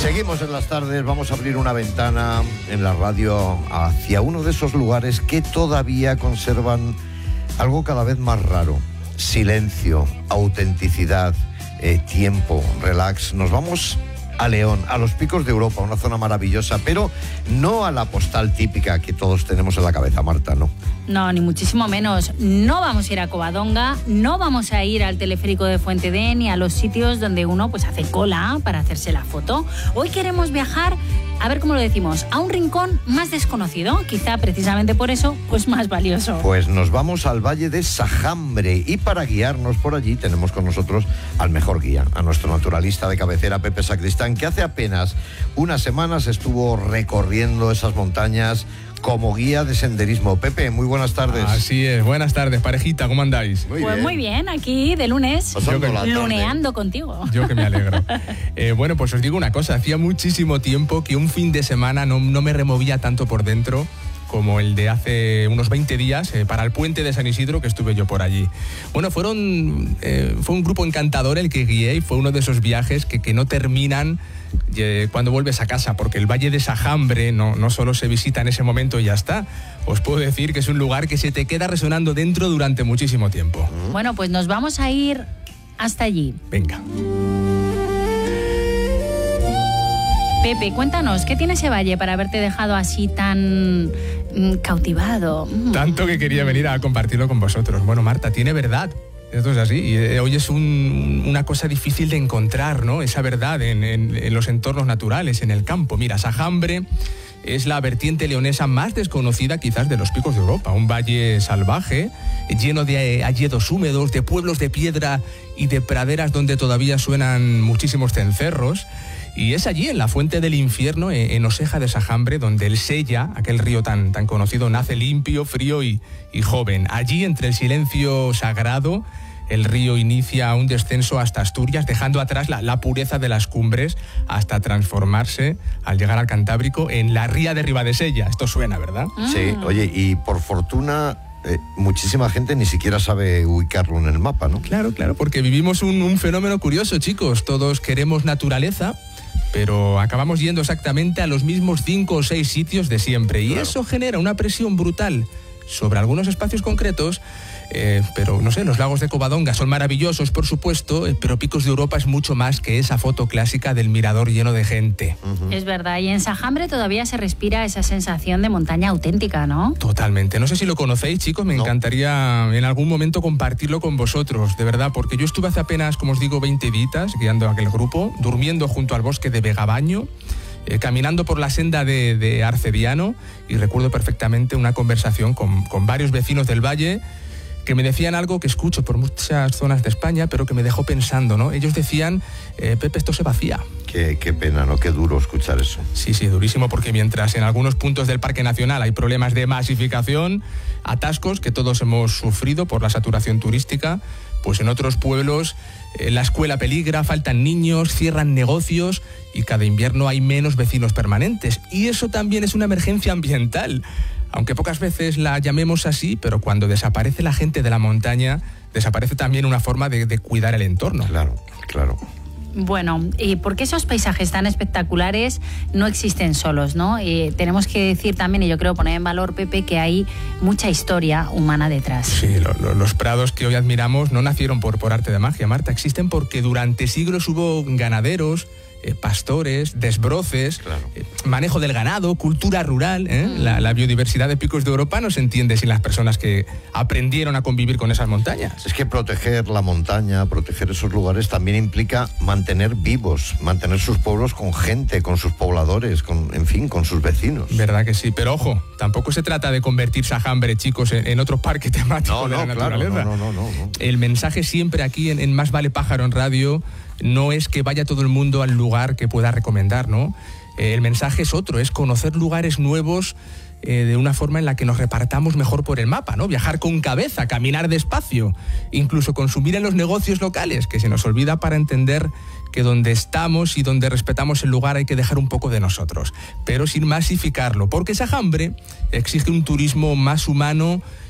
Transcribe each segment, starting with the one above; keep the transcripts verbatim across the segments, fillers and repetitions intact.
Seguimos en las tardes, vamos a abrir una ventana en la radio hacia uno de esos lugares que todavía conservan algo cada vez más raro. Silencio, autenticidad, eh, tiempo, relax. Nos vamos a León, a los Picos de Europa, una zona maravillosa, pero no a la postal típica que todos tenemos en la cabeza, Marta, ¿no? No, ni muchísimo menos. No vamos a ir a Covadonga, no vamos a ir al teleférico de Fuente D ni a los sitios donde uno pues hace cola para hacerse la foto. Hoy queremos viajar, a ver cómo lo decimos, a un rincón más desconocido, quizá precisamente por eso, pues más valioso. Pues nos vamos al Valle de Sajambre y para guiarnos por allí tenemos con nosotros al mejor guía, a nuestro naturalista de cabecera, Pepe Sacristán, que hace apenas unas semanas estuvo recorriendo esas montañas como guía de senderismo. Pepe, muy buenas tardes. Así es, buenas tardes, parejita, ¿cómo andáis? Muy pues bien. Muy bien, aquí de lunes, yo que, luneando contigo. Yo que me alegro. eh, bueno, pues os digo una cosa, hacía muchísimo tiempo que un fin de semana no, no me removía tanto por dentro como el de hace unos veinte días, eh, para el puente de San Isidro, que estuve yo por allí. Bueno, fueron eh, fue un grupo encantador el que guié y fue uno de esos viajes que, que no terminan eh, cuando vuelves a casa, porque el Valle de Sajambre no, no solo se visita en ese momento y ya está. Os puedo decir que es un lugar que se te queda resonando dentro durante muchísimo tiempo. Bueno, pues nos vamos a ir hasta allí. Venga. Pepe, cuéntanos, ¿qué tiene ese valle para haberte dejado así tan mm, cautivado? Mm. Tanto que quería venir a compartirlo con vosotros. Bueno, Marta, tiene verdad. Esto es así. Y eh, hoy es un, una cosa difícil de encontrar, ¿no? Esa verdad en, en, en los entornos naturales, en el campo. Mira, Sajambre es la vertiente leonesa más desconocida quizás de los Picos de Europa. Un valle salvaje, lleno de hayedos húmedos, de pueblos de piedra y de praderas donde todavía suenan muchísimos cencerros. Y es allí, en la Fuente del Infierno, en Oseja de Sajambre, donde el Sella, aquel río tan, tan conocido, nace limpio, frío y, y joven. Allí, entre el silencio sagrado, el río inicia un descenso hasta Asturias, dejando atrás la, la pureza de las cumbres hasta transformarse, al llegar al Cantábrico, en la ría de Ribadesella. Esto suena, ¿verdad? Sí, oye, y por fortuna eh, muchísima gente ni siquiera sabe ubicarlo en el mapa, ¿no? Claro, claro, porque vivimos un, un fenómeno curioso, chicos. Todos queremos naturaleza, pero acabamos yendo exactamente a los mismos cinco o seis sitios de siempre. Y claro, eso genera una presión brutal sobre algunos espacios concretos. Eh, pero no sé, los lagos de Covadonga son maravillosos, por supuesto, eh, pero Picos de Europa es mucho más que esa foto clásica del mirador lleno de gente. Uh-huh. Es verdad, y en Sajambre todavía se respira esa sensación de montaña auténtica, ¿no? Totalmente. No sé si lo conocéis, chicos, me no. encantaría en algún momento compartirlo con vosotros, de verdad, porque yo estuve hace apenas, como os digo, veinte días guiando a aquel grupo, durmiendo junto al bosque de Vegabaño, Eh, caminando por la senda de, de Arcediano, y recuerdo perfectamente una conversación con, con varios vecinos del valle que me decían algo que escucho por muchas zonas de España, pero que me dejó pensando, ¿no? Ellos decían, eh, Pepe, esto se vacía. Qué, qué pena, ¿no? Qué duro escuchar eso. Sí, sí, durísimo, porque mientras en algunos puntos del Parque Nacional hay problemas de masificación, atascos que todos hemos sufrido por la saturación turística, pues en otros pueblos eh, la escuela peligra, faltan niños, cierran negocios y cada invierno hay menos vecinos permanentes. Y eso también es una emergencia ambiental. Aunque pocas veces la llamemos así, pero cuando desaparece la gente de la montaña, desaparece también una forma de, de cuidar el entorno. Claro, claro. Bueno, ¿y por qué esos paisajes tan espectaculares no existen solos, no? Y tenemos que decir también, y yo creo poner en valor, Pepe, que hay mucha historia humana detrás. Sí, lo, lo, los prados que hoy admiramos no nacieron por, por arte de magia, Marta. Existen porque durante siglos hubo ganaderos, eh, pastores, desbroces, claro. eh, manejo del ganado, cultura rural. ¿eh? Mm. La, la biodiversidad de Picos de Europa no se entiende sin las personas que aprendieron a convivir con esas montañas. Es que proteger la montaña, proteger esos lugares también implica mantener vivos, mantener sus pueblos con gente, con sus pobladores, con, en fin, con sus vecinos. Verdad que sí, pero ojo, tampoco se trata de convertir Sajambre, chicos, en, en otro parque temático no, de no, la claro, naturaleza. No, no, no, no, no. El mensaje siempre aquí en, en Más Vale Pájaro en Radio no es que vaya todo el mundo al lugar que pueda recomendar, ¿no? Eh, el mensaje es otro, es conocer lugares nuevos eh, de una forma en la que nos repartamos mejor por el mapa, ¿no? Viajar con cabeza, caminar despacio, incluso consumir en los negocios locales, que se nos olvida para entender que donde estamos y donde respetamos el lugar hay que dejar un poco de nosotros, pero sin masificarlo, porque Sajambre exige un turismo más humano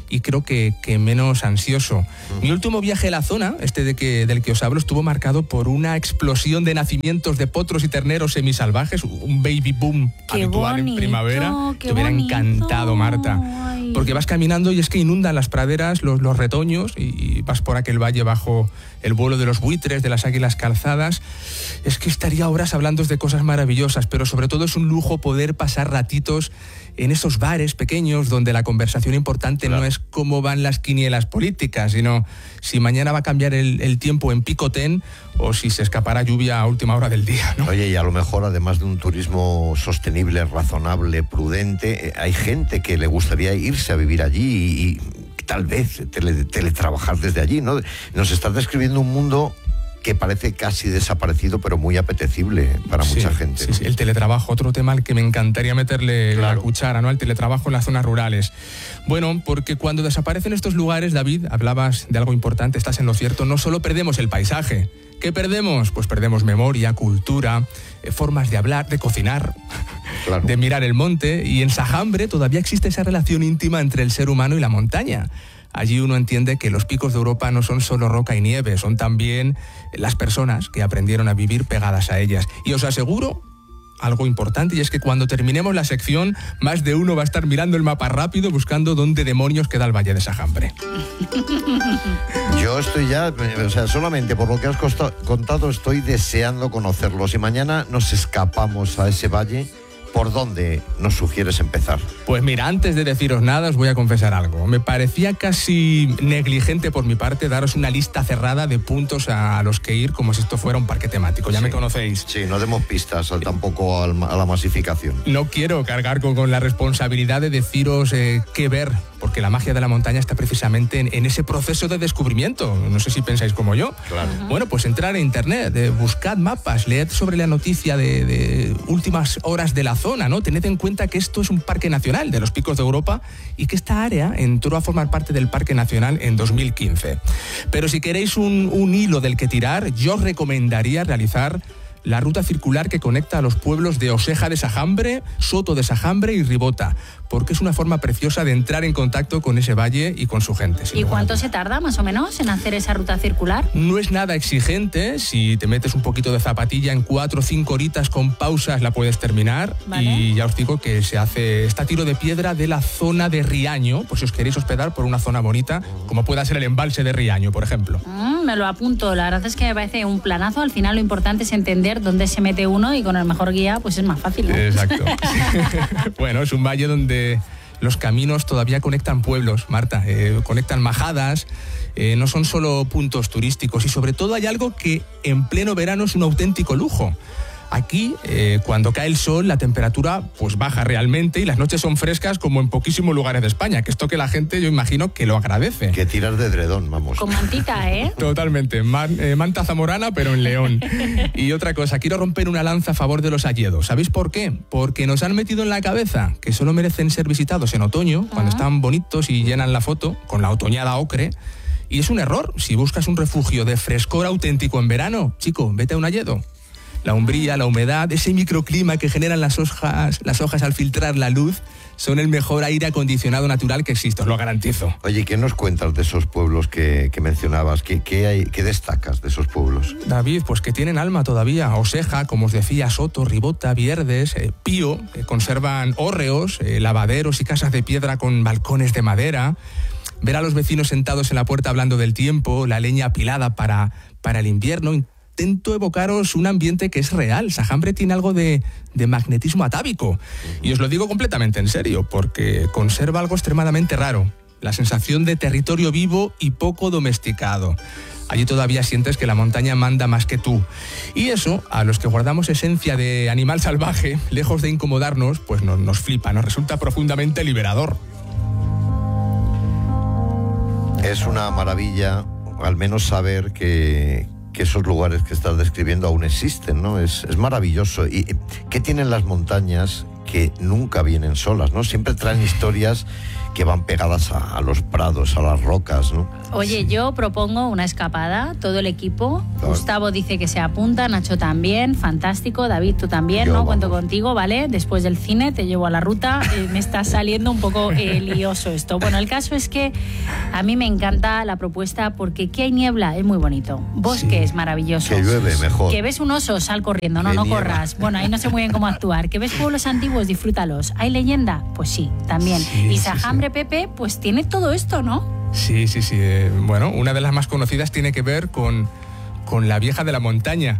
y creo que, que menos ansioso. Uh-huh. Mi último viaje a la zona, este de que, del que os hablo, estuvo marcado por una explosión de nacimientos de potros y terneros semisalvajes, un baby boom qué habitual bonito, en primavera. Te hubiera bonito. encantado, Marta. Ay. Porque vas caminando y es que inundan las praderas, los, los retoños, y, y vas por aquel valle bajo el vuelo de los buitres, de las águilas calzadas. Es que estaría horas hablando de cosas maravillosas, pero sobre todo es un lujo poder pasar ratitos en esos bares pequeños donde la conversación importante claro. no es cómo van las quinielas políticas, sino si mañana va a cambiar el, el tiempo en picotén o si se escapará lluvia a última hora del día, ¿no? Oye, y a lo mejor además de un turismo sostenible, razonable, prudente, eh, hay gente que le gustaría irse a vivir allí y, y tal vez tele, teletrabajar desde allí, ¿no? Nos estás describiendo un mundo que parece casi desaparecido, pero muy apetecible para sí, mucha gente. Sí, sí, el teletrabajo, otro tema al que me encantaría meterle claro. la cuchara, ¿no? El teletrabajo en las zonas rurales. Bueno, porque cuando desaparecen estos lugares, David, hablabas de algo importante, estás en lo cierto, no solo perdemos el paisaje. ¿Qué perdemos? Pues perdemos memoria, cultura, eh, formas de hablar, de cocinar, claro. de mirar el monte, y en Sajambre todavía existe esa relación íntima entre el ser humano y la montaña. Allí uno entiende que los picos de Europa no son solo roca y nieve, son también las personas que aprendieron a vivir pegadas a ellas. Y os aseguro algo importante, y es que cuando terminemos la sección, más de uno va a estar mirando el mapa rápido buscando dónde demonios queda el Valle de Sajambre. Yo estoy ya, o sea, solamente por lo que has contado, estoy deseando conocerlo. Si mañana nos escapamos a ese valle, ¿por dónde nos sugieres empezar? Pues mira, antes de deciros nada, os voy a confesar algo. Me parecía casi negligente por mi parte daros una lista cerrada de puntos a los que ir como si esto fuera un parque temático. Ya sí, me conocéis. Sí, no demos pistas tampoco a la masificación. No quiero cargar con, con la responsabilidad de deciros eh, qué ver, porque la magia de la montaña está precisamente en, en ese proceso de descubrimiento. No sé si pensáis como yo. Claro. Bueno, pues entrar en internet, eh, buscad mapas, leed sobre la noticia de, de últimas horas de la zona, ¿no? Tened en cuenta que esto es un parque nacional de los Picos de Europa y que esta área entró a formar parte del Parque Nacional en dos mil quince. Pero si queréis un, un hilo del que tirar, yo os recomendaría realizar la ruta circular que conecta a los pueblos de Oseja de Sajambre, Soto de Sajambre y Ribota, porque es una forma preciosa de entrar en contacto con ese valle y con su gente. ¿Y cuánto se tarda más o menos en hacer esa ruta circular? No es nada exigente, si te metes un poquito de zapatilla en cuatro o cinco horitas con pausas la puedes terminar. Vale. Y ya os digo que se hace, está a tiro de piedra de la zona de Riaño, por si os queréis hospedar por una zona bonita, como pueda ser el embalse de Riaño, por ejemplo. Mm, me lo apunto, la verdad es que me parece un planazo. Al final lo importante es entender dónde se mete uno y con el mejor guía pues es más fácil, ¿no? Exacto. Bueno, es un valle donde los caminos todavía conectan pueblos, Marta, eh, conectan majadas, eh, no son solo puntos turísticos, y sobre todo hay algo que en pleno verano es un auténtico lujo. Aquí, eh, cuando cae el sol, la temperatura pues baja realmente y las noches son frescas como en poquísimos lugares de España, que esto que la gente, yo imagino, que lo agradece. Que tiras de edredón, vamos. Con mantita, ¿eh? Totalmente, Man, eh, manta zamorana, pero en León. Y otra cosa, quiero romper una lanza a favor de los hayedos. ¿Sabéis por qué? Porque nos han metido en la cabeza que solo merecen ser visitados en otoño, cuando uh-huh. están bonitos y llenan la foto, con la otoñada ocre. Y es un error. Si buscas un refugio de frescor auténtico en verano, chico, vete a un hayedo. La umbría, la humedad, ese microclima que generan las hojas, las hojas al filtrar la luz, son el mejor aire acondicionado natural que existe, os lo garantizo. Oye, ¿qué nos cuentas de esos pueblos que, que mencionabas? ¿Qué, qué, hay, ¿Qué destacas de esos pueblos? David, pues que tienen alma todavía. Oseja, como os decía, Soto, Ribota, Vierdes, eh, Pío, eh, conservan hórreos, eh, lavaderos y casas de piedra con balcones de madera. Ver a los vecinos sentados en la puerta hablando del tiempo, la leña apilada para, para el invierno. Intento evocaros un ambiente que es real. Sajambre tiene algo de, de magnetismo atávico. Y os lo digo completamente en serio, porque conserva algo extremadamente raro. La sensación de territorio vivo y poco domesticado. Allí todavía sientes que la montaña manda más que tú. Y eso, a los que guardamos esencia de animal salvaje, lejos de incomodarnos, pues nos, nos flipa, nos resulta profundamente liberador. Es una maravilla, al menos saber que... que esos lugares que estás describiendo aún existen, ¿no? Es, es maravilloso. ¿Y qué tienen las montañas que nunca vienen solas, ¿no? Siempre traen historias que van pegadas a, a los prados, a las rocas, ¿no? Oye, sí. Yo propongo una escapada, todo el equipo. Claro. Gustavo dice que se apunta, Nacho también, fantástico. David, tú también, yo, ¿no? Vamos. Cuento contigo, ¿vale? Después del cine te llevo a la ruta. Eh, me está saliendo un poco eh, lioso esto. Bueno, el caso es que a mí me encanta la propuesta porque ¿qué hay niebla? Es muy bonito. Bosque sí. es maravilloso. Que llueve mejor. Que ves un oso, sal corriendo, no, no corras. Bueno, ahí no sé muy bien cómo actuar. Que ves pueblos antiguos, disfrútalos. ¿Hay leyenda? Pues sí, también. Sí, y Sajambre, sí, sí. Pepe, pues tiene todo esto, ¿no? Sí, sí, sí. Eh, bueno, una de las más conocidas tiene que ver con, con la Vieja de la Montaña.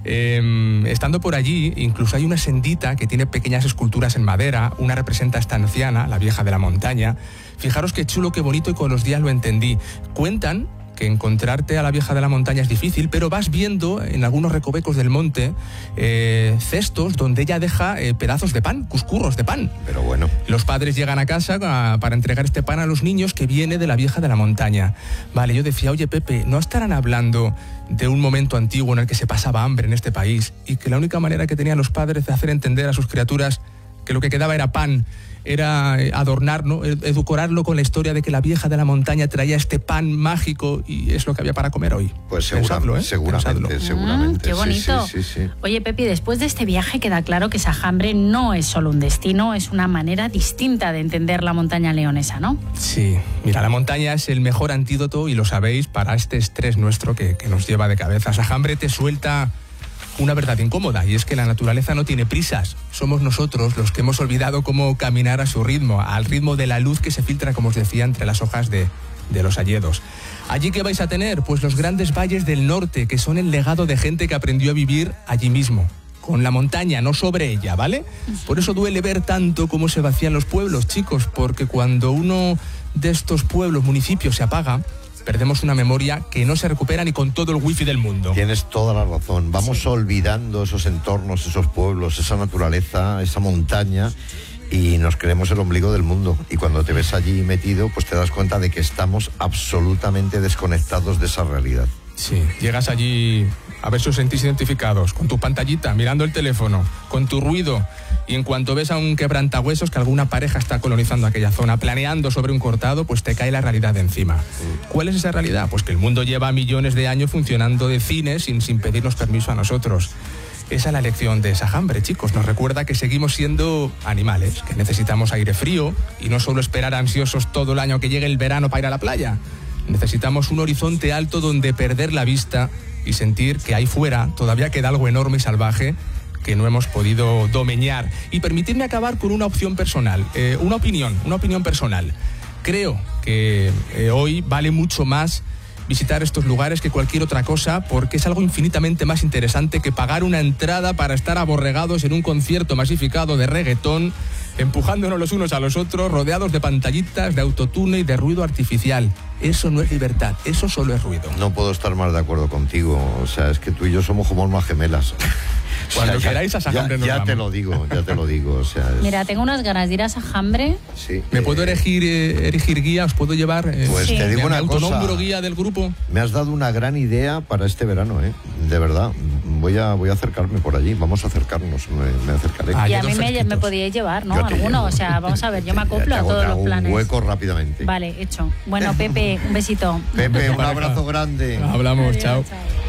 Eh, estando por allí, incluso hay una sendita que tiene pequeñas esculturas en madera. Una representa a esta anciana, la Vieja de la Montaña. Fijaros qué chulo, qué bonito, y con los días lo entendí. Cuentan que encontrarte a la Vieja de la Montaña es difícil, pero vas viendo en algunos recovecos del monte eh, cestos donde ella deja eh, pedazos de pan, cuscurros de pan. Pero bueno. Los padres llegan a casa a, para entregar este pan a los niños que viene de la Vieja de la Montaña. Vale, yo decía, oye Pepe, ¿no estarán hablando de un momento antiguo en el que se pasaba hambre en este país y que la única manera que tenían los padres de hacer entender a sus criaturas que lo que quedaba era pan, era adornar, ¿no? Edulcorarlo con la historia de que la Vieja de la Montaña traía este pan mágico y es lo que había para comer hoy? Pues seguramente, ¿eh? seguramente, mm, seguramente. Qué bonito. Sí, sí, sí, sí. Oye, Pepi, después de este viaje queda claro que Sajambre no es solo un destino, es una manera distinta de entender la montaña leonesa, ¿no? Sí, mira, la montaña es el mejor antídoto, y lo sabéis, para este estrés nuestro que, que nos lleva de cabeza. Sajambre te suelta una verdad incómoda, y es que la naturaleza no tiene prisas. Somos nosotros los que hemos olvidado cómo caminar a su ritmo, al ritmo de la luz que se filtra, como os decía, entre las hojas de, de los hayedos. ¿Allí qué vais a tener? Pues los grandes valles del norte, que son el legado de gente que aprendió a vivir allí mismo, con la montaña, no sobre ella, ¿vale? Por eso duele ver tanto cómo se vacían los pueblos, chicos, porque cuando uno de estos pueblos, municipios, se apaga, perdemos una memoria que no se recupera ni con todo el wifi del mundo. Tienes toda la razón. Vamos sí. olvidando esos entornos, esos pueblos, esa naturaleza, esa montaña, y nos creemos el ombligo del mundo. Y cuando te ves allí metido, pues te das cuenta de que estamos absolutamente desconectados de esa realidad. Sí, llegas allí a ver si os sentís identificados, con tu pantallita, mirando el teléfono, con tu ruido, y en cuanto ves a un quebrantahuesos que alguna pareja está colonizando aquella zona, planeando sobre un cortado, pues te cae la realidad de encima. Sí. ¿Cuál es esa realidad? Pues que el mundo lleva millones de años funcionando de cine sin, sin pedirnos permiso a nosotros. Esa es la lección de Sajambre, chicos. Nos recuerda que seguimos siendo animales, que necesitamos aire frío y no solo esperar ansiosos todo el año que llegue el verano para ir a la playa. Necesitamos un horizonte alto donde perder la vista y sentir que ahí fuera todavía queda algo enorme y salvaje que no hemos podido domeñar. Y permitidme acabar con una opción personal, eh, una opinión, una opinión personal. Creo que eh, hoy vale mucho más visitar estos lugares que cualquier otra cosa, porque es algo infinitamente más interesante que pagar una entrada para estar aborregados en un concierto masificado de reggaetón, empujándonos los unos a los otros, rodeados de pantallitas, de autotune y de ruido artificial. Eso no es libertad, eso solo es ruido. No puedo estar más de acuerdo contigo. O sea, es que tú y yo somos como almas gemelas. Cuando o sea, queráis a Sajambre ya, ya, nos ya te vamos. lo digo, ya te lo digo. O sea, es... Mira, tengo unas ganas de ir a Sajambre. Sí. ¿Me eh... puedo erigir, eh, erigir guía? ¿Os puedo llevar? Eh, pues sí. Te digo una cosa. ¿Autonombro guía del grupo? Me has dado una gran idea para este verano, ¿eh? De verdad. Voy a, voy a acercarme por allí. Vamos a acercarnos. Me, me acercaré. Ah, y a mí me, me podíais llevar, ¿no? Alguno. Llevo. O sea, vamos a ver, yo me acoplo hago, a todos los planes. Un hueco rápidamente. Vale, hecho. Bueno, Pepe, un besito. Pepe, un abrazo grande. Hablamos, Adiós, chao. chao.